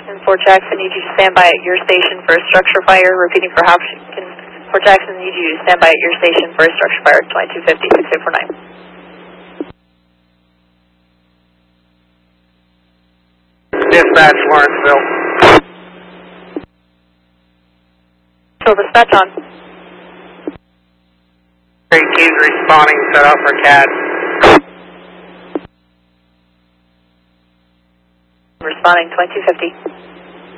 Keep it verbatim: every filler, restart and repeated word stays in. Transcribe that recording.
And Fort Jackson, need you to stand by at your station for a structure fire. Repeating for Hopkins. Fort Jackson, need you to stand by at your station for a structure fire. twenty-two fifty, six eight four nine. Dispatch, Lawrenceville. So dispatch on. eighteen responding, set up for C A D. Responding twenty-two fifty.